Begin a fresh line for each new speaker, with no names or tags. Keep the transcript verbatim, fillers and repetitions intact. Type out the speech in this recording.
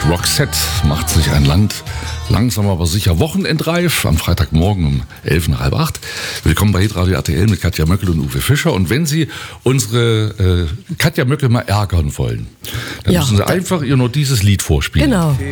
Roxette macht sich ein Land langsam aber sicher wochenendreif am Freitagmorgen um elf nach halb acht. Willkommen bei Hitradio R T L mit Katja Möckel und Uwe Fischer. Und wenn Sie unsere äh, Katja Möckel mal ärgern wollen, dann
ja,
müssen Sie einfach ihr nur dieses Lied vorspielen.
Genau.